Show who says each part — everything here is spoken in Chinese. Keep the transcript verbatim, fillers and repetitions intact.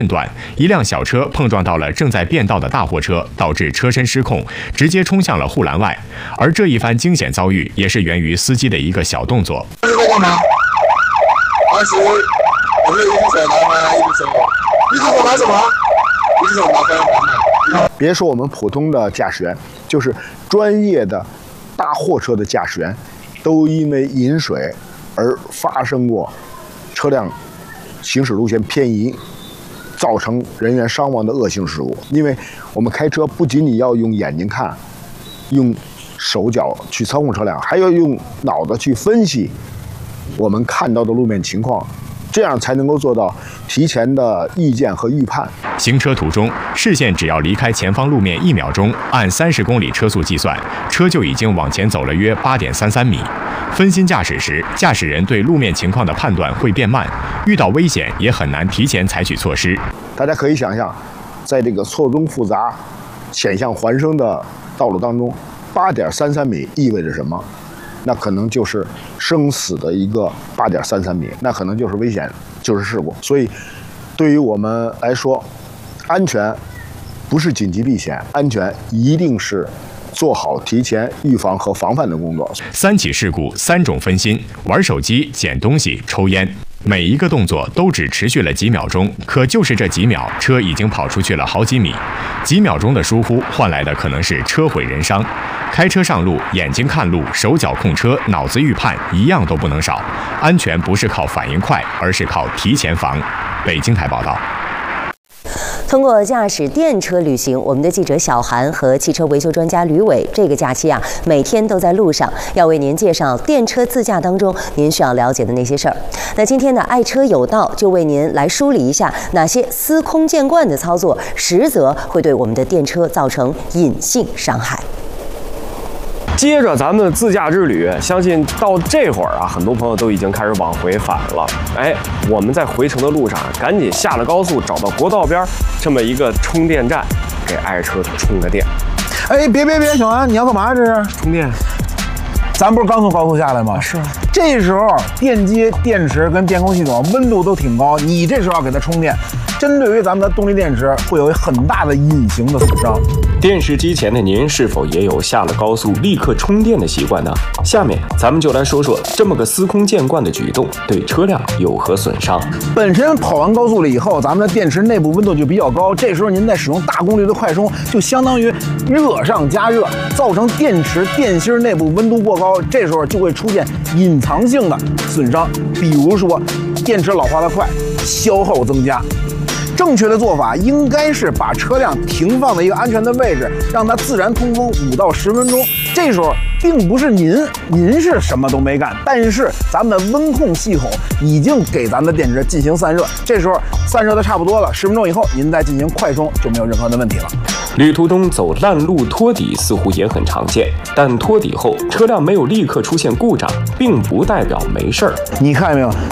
Speaker 1: 片段，一辆小车碰撞到了正在变道的大货车，导致车身失控，直接冲向了护栏外。而这一番惊险遭遇，也是源于司机的一个小动作。
Speaker 2: 这个我呢，当时我是一直在拿嘛，一直走，一直在拿什么？一直在拿方向盘。
Speaker 3: 别说我们普通的驾驶员，就是专业的大货车的驾驶员，都因为饮水而发生过车辆行驶路线偏移，造成人员伤亡的恶性事故。因为我们开车不仅仅要用眼睛看，用手脚去操控车辆，还要用脑子去分析我们看到的路面情况，这样才能够做到提前的预见和预判。
Speaker 1: 行车途中，视线只要离开前方路面一秒钟，按三十公里车速计算，车就已经往前走了约八点三三米。分心驾驶时，驾驶人对路面情况的判断会变慢，遇到危险也很难提前采取措施。
Speaker 3: 大家可以想象，在这个错综复杂、险象环生的道路当中，八点三三米意味着什么？那可能就是生死的一个八点三三米，那可能就是危险，就是事故。所以，对于我们来说，安全不是紧急避险，安全一定是做好提前预防和防范的工作。
Speaker 1: 三起事故，三种分心：玩手机、捡东西、抽烟。每一个动作都只持续了几秒钟，可就是这几秒，车已经跑出去了好几米。几秒钟的疏忽换来的可能是车毁人伤。开车上路，眼睛看路，手脚控车，脑子预判，一样都不能少。安全不是靠反应快，而是靠提前防。北京台报道。
Speaker 4: 通过驾驶电车旅行，我们的记者小韩和汽车维修专家吕伟，这个假期啊，每天都在路上，要为您介绍电车自驾当中您需要了解的那些事儿。那今天呢，爱车有道就为您来梳理一下哪些司空见惯的操作，实则会对我们的电车造成隐性伤害。
Speaker 5: 接着咱们的自驾之旅，相信到这会儿啊，很多朋友都已经开始往回返了。哎，我们在回程的路上，赶紧下了高速，找到国道边这么一个充电站，给爱车充个电。
Speaker 6: 哎，别别别，小安，你要干嘛？这是
Speaker 5: 充电。
Speaker 6: 咱不是刚从高速下来吗？
Speaker 5: 是啊。
Speaker 6: 这时候电机、电池跟电控系统温度都挺高，你这时候要给它充电，针对于咱们的动力电池会有很大的隐形的损伤。
Speaker 7: 电视机前的您是否也有下了高速立刻充电的习惯呢？下面咱们就来说说这么个司空见惯的举动对车辆有何损伤。
Speaker 6: 本身跑完高速了以后，咱们的电池内部温度就比较高，这时候您在使用大功率的快充，就相当于热上加热，造成电池电芯内部温度过高，这时候就会出现隐藏性的损伤，比如说电池老化的快，消耗增加。正确的做法应该是把车辆停放在一个安全的位置，让它自然通风五到十分钟。这时候并不是您，您是什么都没干，但是咱们的温控系统已经给咱们的电池进行散热。这时候散热的差不多了，十分钟以后您再进行快充就没有任何的问题了。
Speaker 7: 旅途中走烂路拖底似乎也很常见，但拖底后车辆没有立刻出现故障，并不代表没事儿。
Speaker 6: 你看见没有？